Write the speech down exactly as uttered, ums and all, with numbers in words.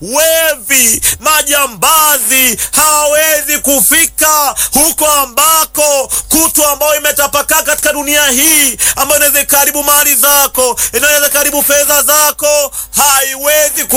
wevi, majambazi hawawezi kufika huko ambako kutu ambayo imetapakaa katika dunia hii, ambayo inaweza karibu mali zako, inaweza karibu fedha zako, haiwezi